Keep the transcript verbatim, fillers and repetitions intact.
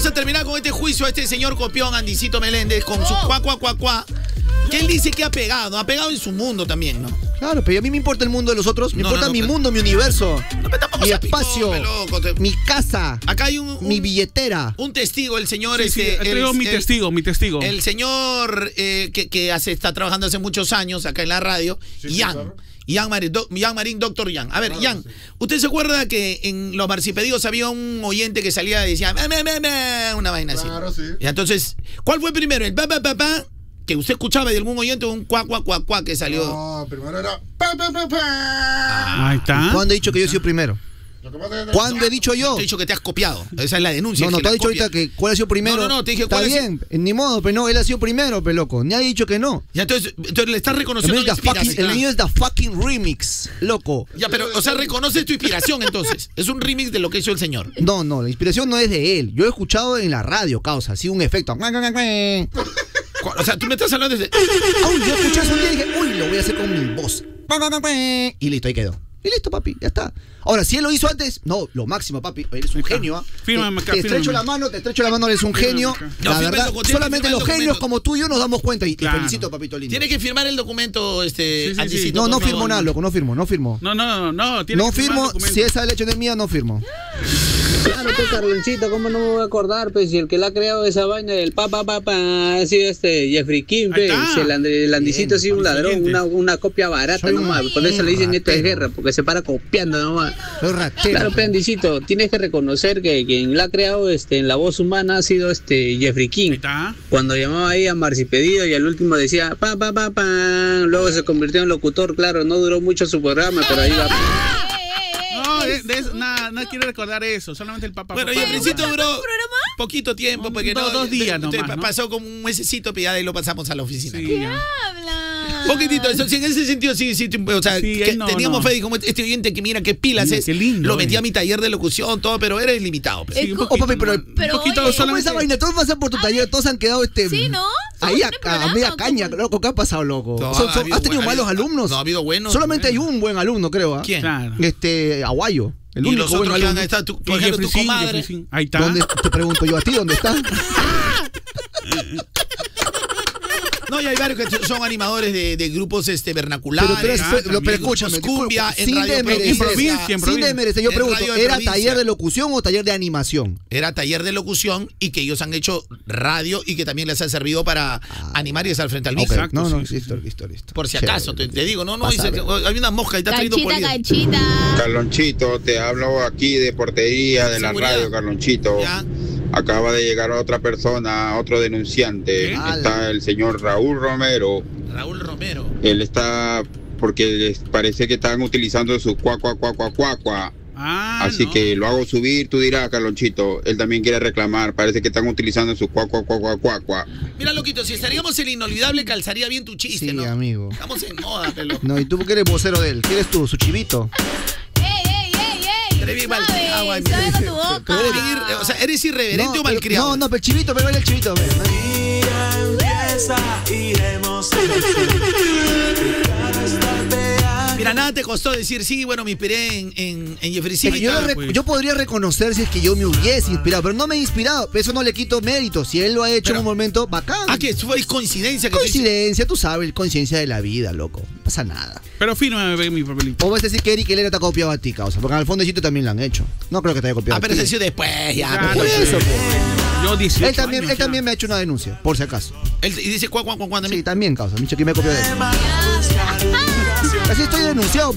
a terminar con este juicio a este señor copión, Andisito Meléndez, con su cuá, cuá, cuá, cuá. Que él dice que ha pegado, ha pegado en su mundo también, ¿no? Claro, pero a mí me importa el mundo de los otros, me no, importa no, no, mi pero... mundo, mi universo, no, mi espacio, picón, loco, te... mi casa, acá hay un, un, mi billetera. Un testigo, el señor... Sí, este, sí, el, el, mi el, testigo, mi testigo. El señor eh, que, que hace, está trabajando hace muchos años acá en la radio, sí, Jan. Claro. Jan Marín, do, Jan Marín, doctor Jan. A ver, claro, Jan, sí. ¿Usted se acuerda que en los marcipedidos había un oyente que salía y decía me, me, me, me, una vaina así? Claro, sí. Y entonces, ¿cuál fue primero? ¿El pa, pa, pa, pa? Que usted escuchaba de algún oyente un cuá, cuá, cuá, cuá que salió. No, primero era pa, pa, pa, pa. Ah, ahí está. ¿Cuándo he dicho que yo soy primero? ¿Cuándo he dicho yo? Te he dicho que te has copiado. Esa es la denuncia. No, no, te has dicho copia. ahorita que cuál ha sido primero. No, no, no, te dije está cuál bien, sido... ni modo, pero no, él ha sido primero, pero loco. Ni ha dicho que no. Ya, entonces, entonces le estás reconociendo la inspiración. Fucking, el mío es the fucking remix, loco. Ya, pero, o sea, reconoces tu inspiración entonces. Es un remix de lo que hizo el señor. No, no, la inspiración no es de él. Yo he escuchado en la radio, causa, así un efecto. O sea, tú me estás hablando de... Uy, yo escuché eso un día y dije, uy, lo voy a hacer con mi voz. Y listo, ahí quedó. Y listo, papi, ya está. Ahora, si él lo hizo antes, no, lo máximo, papi. Eres un genio, ¿ah? ¿eh? Fírmame acá, te, te estrecho la mano, te estrecho la mano, eres un genio. No, la verdad, documento, solamente los genios como tú y yo nos damos cuenta. Y claro. te felicito, papito lindo. Tiene que firmar el documento, este, sí, sí, sí. No, no firmo nada, loco, no firmo, no firmo. No, no, no, no. Tiene no que firmo, si esa leche no es mía, no firmo. Claro, pues Carlonchito, ¿cómo no me voy a acordar? Pues si el que le ha creado esa vaina del pa pa pa pa ha sido este Jeffrey King, pues. El, and el Andisito ha sido un ladrón, una, una copia barata nomás. Por eso le dicen esto es guerra, porque se para copiando nomás. Claro, pues Andisito, tienes que reconocer que quien la ha creado este, en la voz humana ha sido este Jeffrey King. Cuando llamaba ahí a Marcipedido y al último decía pa pa pa pa, luego se convirtió en locutor, claro, no duró mucho su programa, pero ahí va. No, de, de eso, nada, no quiero recordar eso, solamente el papá. Bueno, papá, y al principio duró programa? poquito tiempo, porque do, no, dos días de, de, nomás, ¿no? Pasó como un mesecito, pero ya y lo pasamos a la oficina. Sí, ¿Qué ya. habla? Poquitito, eso, sí, en ese sentido sí, sí, o sea, sí, que no, teníamos no. fe, como este oyente que mira qué pilas Mira, es, qué lindo, lo metí eh. a mi taller de locución, todo, pero era ilimitado. Pues. Sí, un Oh, poquito, papi, pero, pero un poquito oye, ¿cómo esa vaina? Todos pasan por tu taller, todos han quedado este. Sí, ¿no? Ahí a, programa, a media ¿cómo? caña, loco, ¿qué ha pasado, loco? No, Son- ha son- habido ¿Has tenido buen- malos ha- alumnos? No, ha habido buenos. Solamente hay un buen alumno, creo, ¿ah? ¿Quién? Claro. Este, Aguayo. El Y único los buen otros que han alumno. estado, tu- por Y ejemplo, tu Jeffrey King, comadre. Jeffrey King. Ahí está. ¿Dónde, te pregunto yo a ti, ¿dónde está? No, y hay varios que son animadores de, de grupos este, vernaculares. Pero, tú eres- Ah, pero, también. pero escúchame, grupos cumbia, disculpa, en sin radio desmerecer, en provincia, en sin provincia. desmerecer, yo En pregunto, radio de ¿era provincia. taller de locución o taller de animación? Era taller de locución y que ellos han hecho radio y que también les ha servido para Ah. animar y estar frente al Ok, micro. Exacto, no, no, sí, sí, listo, sí. listo, listo. Por si Chévere, acaso, te, te digo, no, no, Pasa, dice que bro. hay una mosca y está trayendo Canchita, polilla. canchita. Carlonchito, te hablo aquí de portería de la Seguridad. radio, Carlonchito. Ya. Acaba de llegar otra persona, otro denunciante. ¿Qué? Está el señor Raúl Romero. Raúl Romero. Él está porque les parece que están utilizando su cuá, cuá, cuá, cuá, cuá, cuá. Ah, Así no. que lo hago subir, tú dirás, Carlonchito. Él también quiere reclamar. Parece que están utilizando su cuá, cuá, cuá, cuá, cuá, cuá. Mira, loquito, si estaríamos en Inolvidable, calzaría bien tu chiste, Sí, ¿no? amigo. Estamos en moda, pelo. No, ¿y tú qué eres vocero de él? ¿Qué eres tú, su chivito? ¡Ey, ey, ey, ey! Eres bien Suave, malcriado, ay, suave con tu Eres boca. bien ir- o sea, eres irreverente No, o pero- malcriado. No, no, pero el chivito, pero el chivito. ven, ven. Mira, nada te costó decir, sí, bueno, me inspiré en, en, en Jeffrey Es King. que yo, lo rec- pues. yo podría reconocer si es que yo me hubiese inspirado, pero no me he inspirado. Pero eso no le quito mérito. Si él lo ha hecho Pero- en un momento, bacán. Ah, que fue coincidencia. Que Coincidencia, tú sabes, coincidencia de la vida, loco. No pasa nada. Pero fírmame ve, mi papelito. O vas a decir que Eric Helera te ha copiado a ti, causa. Porque al fondo de sitio también lo han hecho. No creo que te haya copiado Ah, a pero ti. se hizo después, ya. Claro, Por pues. eso, sí. pues. Yo dieciocho Él también, años él ya. también me ha hecho una denuncia, por si acaso. Él y dice, ¿cuándo, cuándo, cuándo? Sí, también, causa. Micho, que me copió de él. Así estoy denunciado.